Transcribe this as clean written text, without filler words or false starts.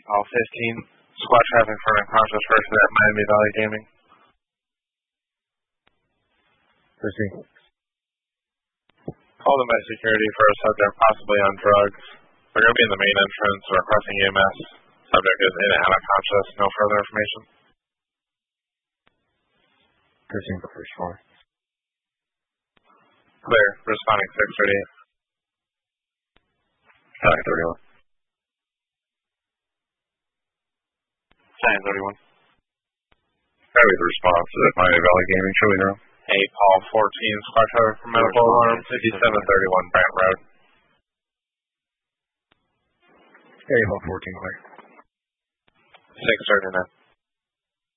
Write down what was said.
All 15. Squad traffic for an unconscious person at Miami Valley Gaming. Proceed. Called in by security for a subject possibly on drugs. They're going to be in the main entrance or crossing EMS. Subject is in and unconscious. No further information. Proceed to first floor. Clear. Responding 638. Sorry, 31. Sign 31. Carry the response to that Miami Valley Gaming, Chili Room. Hey, Paul 14, squad traffic for medical alarm, 5731 Brant Road. Hey, Paul 14, clear. 639.